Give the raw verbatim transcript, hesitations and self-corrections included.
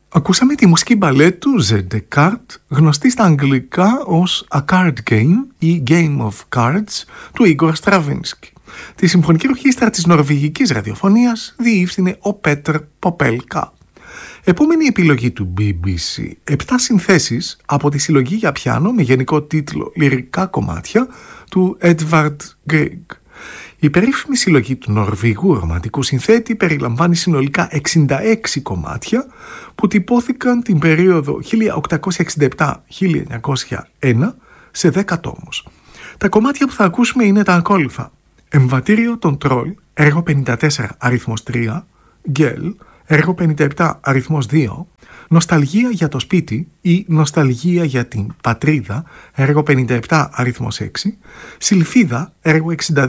Ακούσαμε τη μουσική μπαλέ του Ζε Ντεκάρτ, γνωστή στα αγγλικά ως A Card Game ή Game of Cards του Igor Stravinsky. Τη συμφωνική ορχήστρα της νορβηγικής ραδιοφωνίας διεύθυνε ο Πέτρ Ποπέλκα. Επόμενη επιλογή του μπι μπι σι, επτά συνθέσεις από τη συλλογή για πιάνο με γενικό τίτλο «Λυρικά κομμάτια» του Edvard Grieg. Η περίφημη συλλογή του Νορβηγού ρομαντικού συνθέτη περιλαμβάνει συνολικά εξήντα έξι κομμάτια που τυπώθηκαν την περίοδο χίλια οκτακόσια εξήντα επτά με χίλια εννιακόσια ένα σε δέκα τόμους. Τα κομμάτια που θα ακούσουμε είναι τα ακόλουθα: Εμβατήριο των Τρόλ, έργο πενήντα τέσσερα αριθμός τρία, Γκέλ, έργο πενήντα επτά αριθμός δύο, Νοσταλγία για το σπίτι ή Νοσταλγία για την πατρίδα, έργο πενήντα επτά αριθμός έξι, Σιλφίδα, έργο εξήντα δύο